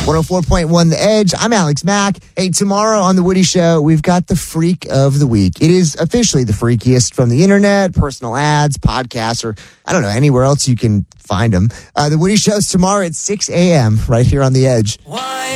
104.1 The Edge. I'm Alex Mack. Hey, tomorrow on The Woody Show, we've got the Freak of the Week. It is officially the freakiest from the internet, personal ads, podcasts, or I don't know, anywhere else you can find them. The Woody Show's tomorrow at 6 a.m. right here on The Edge.